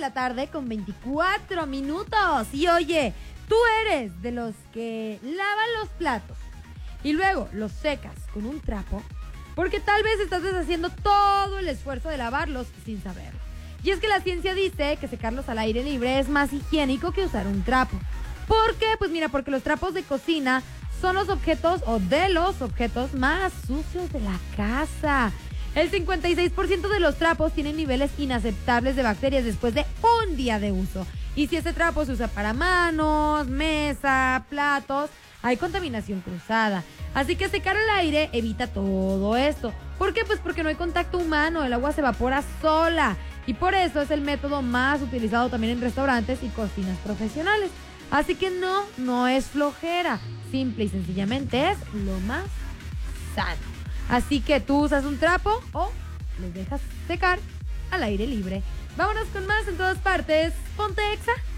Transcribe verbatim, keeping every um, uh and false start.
la tarde con veinticuatro minutos. Y oye, tú eres de los que lavan los platos y luego los secas con un trapo, porque tal vez estás deshaciendo todo el esfuerzo de lavarlos sin saberlo. Y es que la ciencia dice que secarlos al aire libre es más higiénico que usar un trapo. ¿Por qué? Pues mira, porque los trapos de cocina son los objetos o de los objetos más sucios de la casa. El cincuenta y seis por ciento de los trapos tienen niveles inaceptables de bacterias después de un día de uso. Y si ese trapo se usa para manos, mesa, platos, hay contaminación cruzada. Así que secar al aire evita todo esto. ¿Por qué? Pues porque no hay contacto humano, el agua se evapora sola. Y por eso es el método más utilizado también en restaurantes y cocinas profesionales. Así que no, no es flojera. Simple y sencillamente es lo más sano. Así que tú usas un trapo o los dejas secar al aire libre. Vámonos con más en todas partes. Ponte Exa.